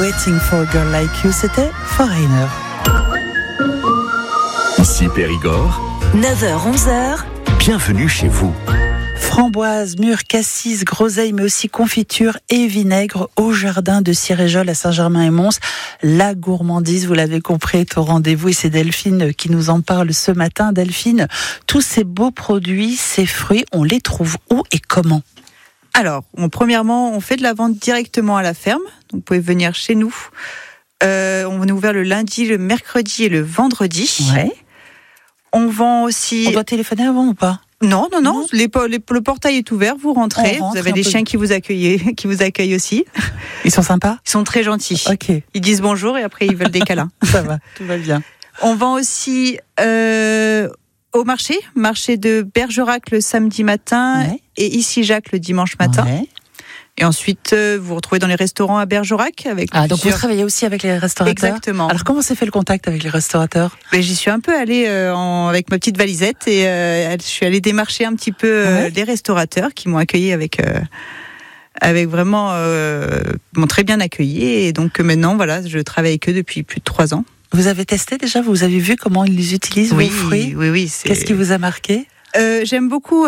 Waiting for a Girl Like You, c'était Foreigner. Ici Périgord, 9h-11h, bienvenue chez vous. Framboises, mûres, cassis, groseilles, mais aussi confiture et vinaigre au jardin de Siréjol à Saint-Germain-et-Mons. La gourmandise, vous l'avez compris, est au rendez-vous et c'est Delphine qui nous en parle ce matin. Delphine, tous ces beaux produits, ces fruits, on les trouve où et comment ? Alors, premièrement, on fait de la vente directement à la ferme. Donc, vous pouvez venir chez nous. On est ouvert le lundi, le mercredi et le vendredi. Ouais. On vend aussi... On doit téléphoner avant ou pas ? Non. Le portail est ouvert, vous rentrez. Vous avez des chiens qui vous accueillent aussi. Ils sont sympas ? Ils sont très gentils. Ok. Ils disent bonjour et après ils veulent des câlins. Ça va, tout va bien. On vend aussi au marché de Bergerac le samedi matin et ici Jacques le dimanche matin. Ouais. Et ensuite, vous vous retrouvez dans les restaurants à Bergerac avec donc vous travaillez aussi avec les restaurateurs. Exactement. Alors comment s'est fait le contact avec les restaurateurs ? J'y suis un peu allée avec ma petite valisette et je suis allée démarcher un petit peu les restaurateurs qui m'ont accueilli avec vraiment m'ont très bien accueilli et donc maintenant voilà, je travaille avec eux depuis plus de 3 ans. Vous avez testé déjà ? Vous avez vu comment ils les utilisent vos fruits ? Oui. Qu'est-ce qui vous a marqué ? J'aime beaucoup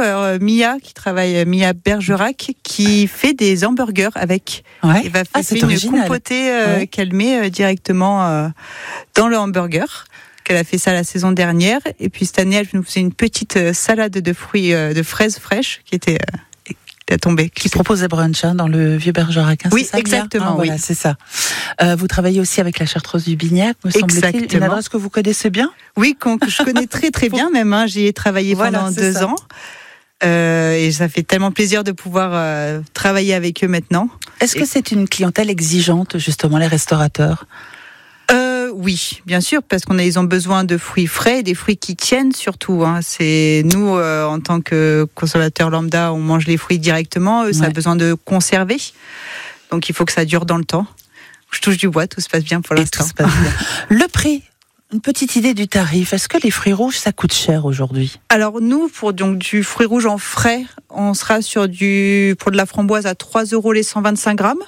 Mia Bergerac qui fait des hamburgers avec. Ouais. Elle va faire une compotée qu'elle met directement dans le hamburger. Elle a fait ça la saison dernière et puis cette année elle nous faisait une petite salade de fruits de fraises fraîches qui était tombée. Qui propose des brunchs dans le vieux Bergerac. Oui, c'est ça, exactement. Voilà, c'est ça. Vous travaillez aussi avec la Chartreuse du Bignac, me semble-t-il. Une adresse que vous connaissez bien ? Oui, que je connais très bien même. J'y ai travaillé pendant 2 ans. Et ça fait tellement plaisir de pouvoir travailler avec eux maintenant. Est-ce que c'est une clientèle exigeante, justement, les restaurateurs ? Oui, bien sûr, parce ils ont besoin de fruits frais, des fruits qui tiennent surtout. C'est nous, en tant que consommateurs lambda, on mange les fruits directement. Eux, ça a besoin de conserver, donc il faut que ça dure dans le temps. Je touche du bois, tout se passe bien pour l'instant. Tout se passe bien. Le prix. Une petite idée du tarif. Est-ce que les fruits rouges, ça coûte cher aujourd'hui ? Alors nous, pour du fruit rouge en frais, on sera pour de la framboise à 3 € les 125 grammes.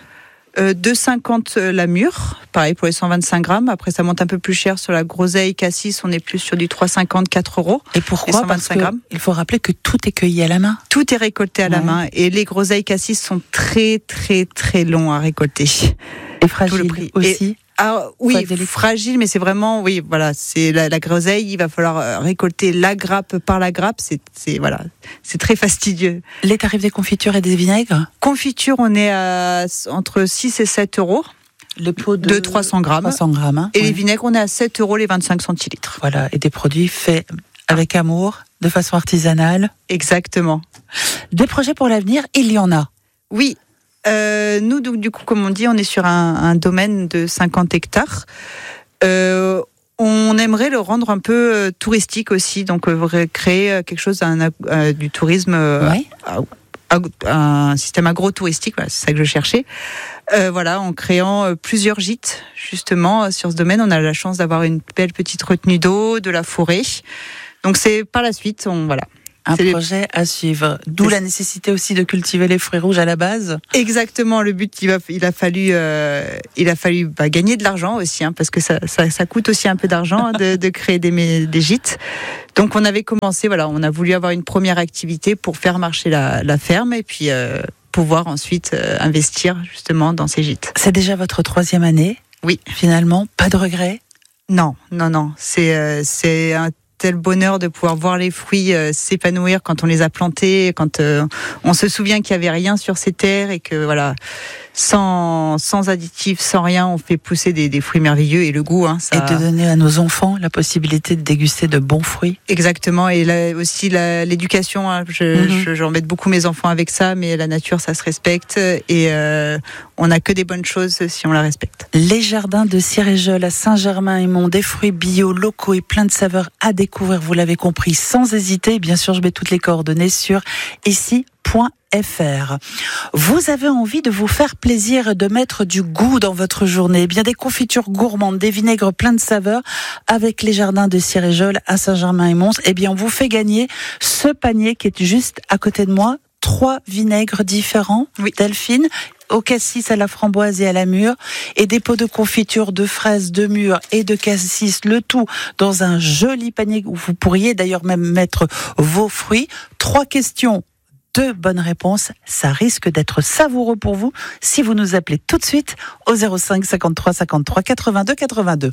2,50 la mûre, pareil pour les 125 grammes. Après, ça monte un peu plus cher sur la groseille cassis, on est plus sur du 3,50, 4 €. Et pourquoi ? Parce qu'il faut rappeler que tout est cueilli à la main. Tout est récolté à la main et les groseilles cassis sont très, très, très longs à récolter. Et fragiles aussi. Oui, fragile, mais c'est vraiment, c'est la groseille, il va falloir récolter la grappe par la grappe, c'est très fastidieux. Les tarifs des confitures et des vinaigres ? Confitures, on est à entre 6 et 7 €. Le pot de 300 grammes. 300 grammes. Et les vinaigres, on est à 7 € les 25 centilitres. Voilà, et des produits faits avec amour, de façon artisanale. Exactement. Des projets pour l'avenir, il y en a. Oui. Nous, du coup, comme on dit, on est sur un domaine de 50 hectares. On aimerait le rendre un peu touristique aussi, donc créer quelque chose, du tourisme, un système agro-touristique, c'est ça que je cherchais. En créant plusieurs gîtes, justement, sur ce domaine. On a la chance d'avoir une belle petite retenue d'eau, de la forêt. Donc c'est par la suite, un projet à suivre. D'où la nécessité aussi de cultiver les fruits rouges à la base. Exactement. Le but, il a fallu gagner de l'argent aussi, parce que ça coûte aussi un peu d'argent de créer des gîtes. Donc on avait commencé, on a voulu avoir une première activité pour faire marcher la ferme et puis pouvoir ensuite investir justement dans ces gîtes. C'est déjà votre 3e année. Oui. Finalement, pas de regrets ? Non. C'est un tel bonheur de pouvoir voir les fruits s'épanouir quand on les a plantés, quand on se souvient qu'il n'y avait rien sur ces terres et que sans additifs, sans rien, on fait pousser des fruits merveilleux et le goût. Et de donner à nos enfants la possibilité de déguster de bons fruits. Exactement, et là aussi l'éducation, j'embête beaucoup mes enfants avec ça, mais la nature, ça se respecte et on n'a que des bonnes choses si on la respecte. Les jardins de Siréjol à Saint-Germain-et-Mons, des fruits bio, locaux et plein de saveurs à découvrir, vous l'avez compris, sans hésiter. Bien sûr, je mets toutes les coordonnées sur ici.fr. Vous avez envie de vous faire plaisir et de mettre du goût dans votre journée. Bien des confitures gourmandes, des vinaigres pleins de saveurs avec les jardins de Siréjol à Saint-Germain-et-Mons. On vous fait gagner ce panier qui est juste à côté de moi. 3 vinaigres différents, Delphine. au cassis, à la framboise et à la mûre, et des pots de confiture de fraises, de mûre et de cassis, le tout dans un joli panier où vous pourriez d'ailleurs même mettre vos fruits. 3 questions, 2 bonnes réponses, ça risque d'être savoureux pour vous si vous nous appelez tout de suite au 05 53 53 82 82.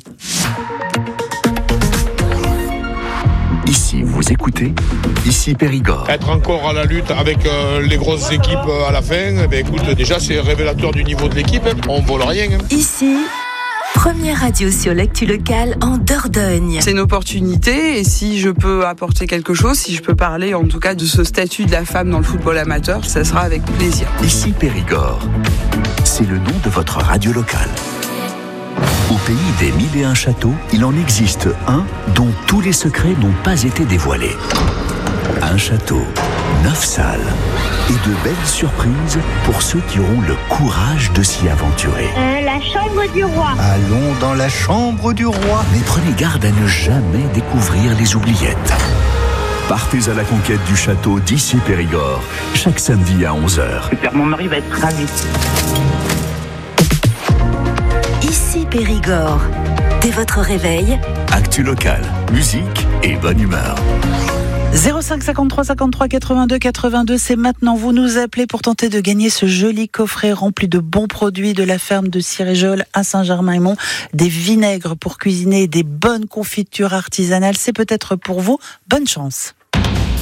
Ici, vous écoutez, ici Périgord. Être encore à la lutte avec les grosses équipes à la fin, écoute, déjà c'est révélateur du niveau de l'équipe, on vole rien. Ici, première radio sur l'actu locale en Dordogne. C'est une opportunité et si je peux apporter quelque chose, si je peux parler en tout cas de ce statut de la femme dans le football amateur, ça sera avec plaisir. Ici Périgord, c'est le nom de votre radio locale. Au pays des 1001 châteaux, il en existe un dont tous les secrets n'ont pas été dévoilés. Un château, 9 salles et de belles surprises pour ceux qui auront le courage de s'y aventurer. La chambre du roi. Allons dans la chambre du roi. Mais prenez garde à ne jamais découvrir les oubliettes. Partez à la conquête du château d'Issy Périgord, chaque samedi à 11h. Super, mon mari va être ravi. Ici Périgord. Dès votre réveil, Actu locale, musique et bonne humeur. 05 53 53 82 82, c'est maintenant. Vous nous appelez pour tenter de gagner ce joli coffret rempli de bons produits de la ferme de Siréjol à Saint-Germain-et-Mont. Des vinaigres pour cuisiner, des bonnes confitures artisanales. C'est peut-être pour vous. Bonne chance.